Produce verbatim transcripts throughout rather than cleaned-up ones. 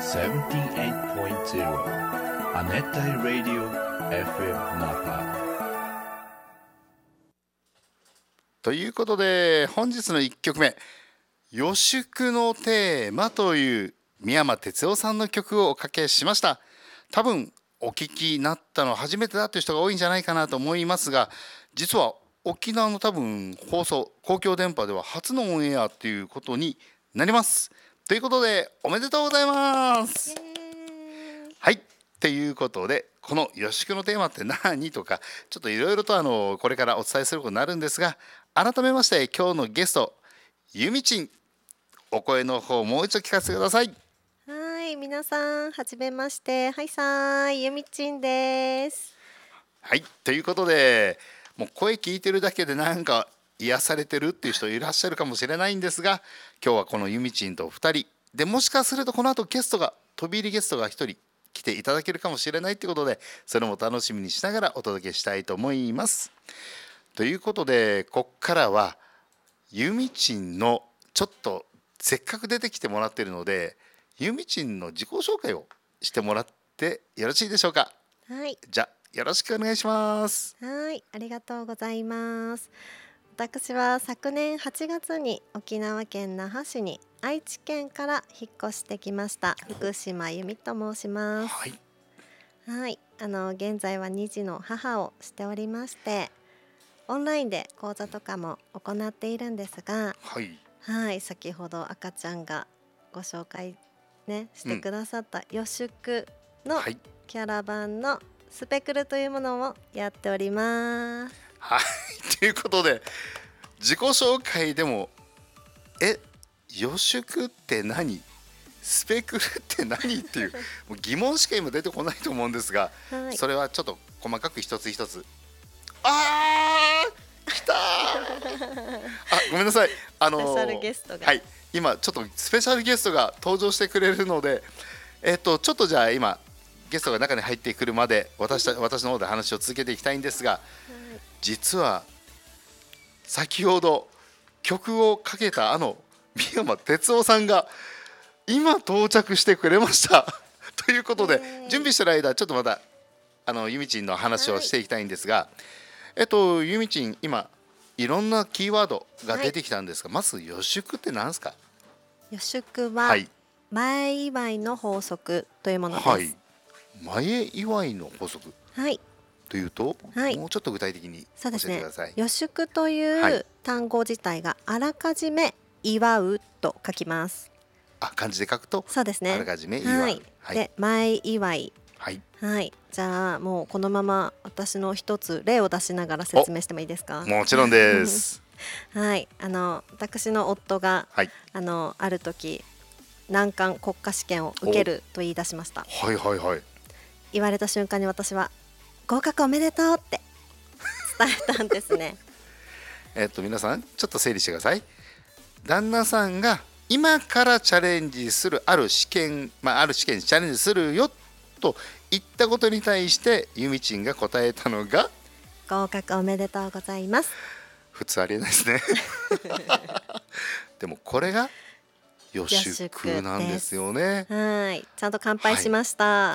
セブンティーエイトポイントゼロ 亜熱帯ラディオ エフエム 那覇。 ということで本日のいっきょくめ、予祝のテーマという三山哲夫さんの曲をおかけしました。多分お聞きになったの初めてだという人が多いんじゃないかなと思いますが、実は沖縄の多分放送公共電波では初のオンエアということになります。ということでおめでとうございます。はい、ということでこの予祝のテーマって何とかちょっといろいろとあのこれからお伝えすることになるんですが、改めまして今日のゲストゆみちん、お声の方もう一度聞かせてください。 はい、皆さんはじめまして、はいさーい、ゆみちんです。 はい、ということでもう声聞いてるだけでなんか癒されてるっていう人いらっしゃるかもしれないんですが、今日はこのゆみちんとふたりで、もしかするとこの後ゲストが飛び入りゲストがひとり来ていただけるかもしれないということで、それも楽しみにしながらお届けしたいと思います。ということでこっからはゆみちんのちょっとせっかく出てきてもらっているので、ゆみちんの自己紹介をしてもらってよろしいでしょうか。 はい、 じゃあよろしくお願いします。 はい、ありがとうございます。私は昨年はちがつに沖縄県那覇市に愛知県から引っ越してきました福島由美と申します。 はい、 はい、あの現在はに児の母をしておりまして、オンラインで講座とかも行っているんですが、 はい、 はい、先ほど赤ちゃんがご紹介ねしてくださった予祝のはい、 キャラバンのスペクルというものをやっております。 はい、ということで自己紹介でもえ予祝って何、スペクルって何っていうもう疑問しか今出てこないと思うんですが、 はい、 それはちょっと細かく一つ一つ。あー来たーあ、ごめんなさい、あのー、 スペシャルゲストが、 はい、今ちょっとスペシャルゲストが登場してくれるので、えっとちょっとじゃあ今ゲストが中に入ってくるまで私た私の方で話を続けていきたいんですが、実は先ほど曲をかけたあの三山哲夫さんが今到着してくれましたということで、準備してる間ちょっとまたあのゆみちんの話をしていきたいんですが、えっとゆみちん今いろんなキーワードが出てきたんですが、まず予祝って何ですか。 予祝ははい前祝いの法則というものです。 はい、前祝いの法則はい、 というと、 はいもうちょっと具体的に教えそうですねてください。 予祝とはいいう単語自体があらかじめ祝うと書きます。 あ、漢字で書くとそうですね。 あらかじめ祝う。 ははいい、 で前祝い、 はい、 はい、じゃあもうこのまま私の一つ例を出しながら説明してもいいですか。 もちろんです。 はい、あの私の夫が、 はい、 あのある時難関国家試験を受けると言い出しました。 はいはいはい。 言われた瞬間に私は合格おめでとうって伝えたんですね。 えっと皆さんちょっと整理してください。旦那さんが今からチャレンジするある試験、まあ、ある試験にチャレンジするよと言ったことに対してゆみちんが答えたのが合格おめでとうございます。 普通ありえないですねでもこれが予祝なんですよね。 はい、ちゃんと乾杯しました、はい、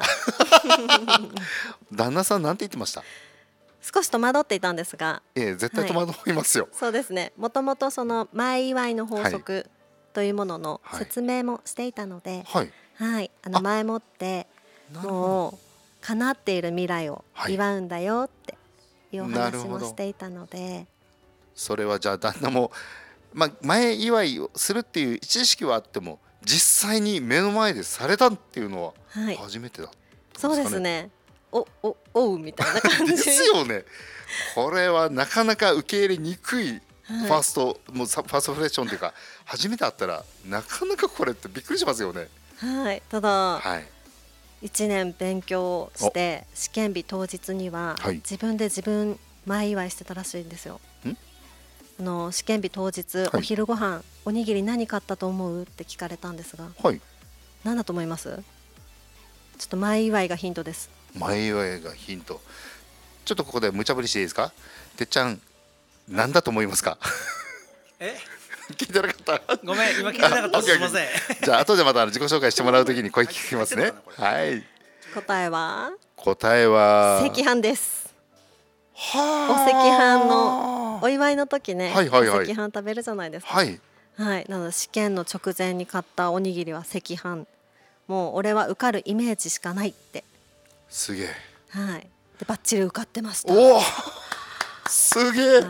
旦那さんなんて言ってました。 少し戸惑っていたんですが、 ええ、絶対戸惑いますよ、はい、 そうですね。もともとその前祝いの法則というものの説明もしていたので、 はい、 はい、あの前もってもう叶っている未来を祝うんだよっていうお話もしていたので、 それはじゃあ旦那も、まあ、前祝いをするっていう知識はあっても実際に目の前でされたっていうのは初めてだったんですかね。 そうですね。おおおうみたいな感じですよね。これはなかなか受け入れにくいファースト、はい、もうファーストフレッションというか初めて会ったらなかなかこれってびっくりしますよね。 はい、ただ、はい、いちねん勉強して試験日当日には、はい、自分で自分前祝いしてたらしいんですよ。あの試験日当日、はい、お昼ご飯おにぎり何買ったと思うって聞かれたんですが、はい、何だと思います。ちょっと前祝いがヒントです。 前祝いがヒント。ちょっとここで無茶ぶりしていいですか。てっちゃん何だと思いますか。 え聞いてなかったごめん今聞いてなかったすみませんじゃあ後でまた自己紹介してもらうときに声聞きますね。はい、 答えは答えは赤飯です。 はお赤飯のお祝いの時ね、 はいはいはい、 お赤飯食べるじゃないですか。 はい、 はい、なので試験の直前に買ったおにぎりは赤飯。もう俺は受かるイメージしかないって。 すげえ。 はい。でバッチリ受かってました。 おおすげえ。 はい。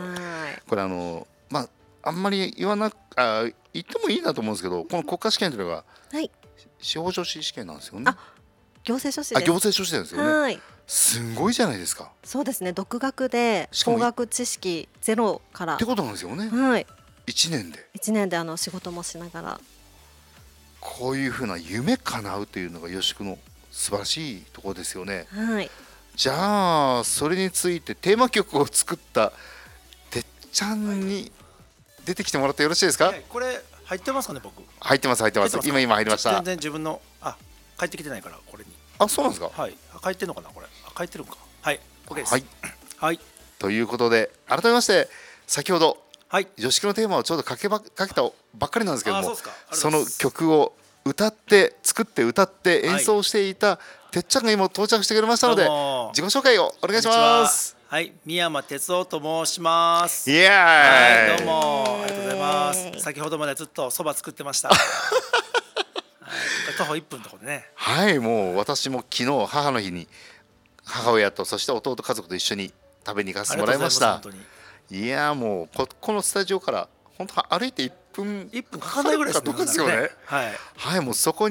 これあのまああんまり言わなあ言ってもいいなと思うんですけど、この国家試験というのが、はい、司法書士試験なんですよね。 あ、行政書士です。 あ、行政書士なんですよね。はい。すごいじゃないですか。 そうですね。独学で法学知識ゼロからってことなんですよね。 はい。 一年で。 一年であの仕事もしながら。 こういうふうな夢叶うというのが予宿の素晴らしいところですよね。 はい。 じゃあそれについてテーマ曲を作ったてっちゃんに出てきてもらってよろしいですか。 これ入ってますかね。僕入ってます入ってます。今今入りました。 全然自分のあ帰ってきてないからこれに。 あ、そうなんですか。 はい。帰ってんのかなこれ。帰ってるんか。はい。OK です。 はい。 はい。 ということで改めまして先ほどはい、 女子のテーマをちょうどかけばかけたばっかりなんですけども、 そ, その曲を歌って作って歌って演奏していた、はい、てっちゃんが今到着してくれましたので自己紹介をお願いします。 はい、宮山哲夫と申します。 イエーイ、 はい、どうもありがとうございます。先ほどまでずっとそば作ってました。はい、徒歩いっぷんのところでね。 はい、もう私も昨日母の日に母親とそして弟家族と一緒に食べに行かせてもらいました。いやもう こ, このスタジオから本当歩いていっぷんいっぷんかかんないぐらいですね。 ですよね。 はい、 はい、もうそこに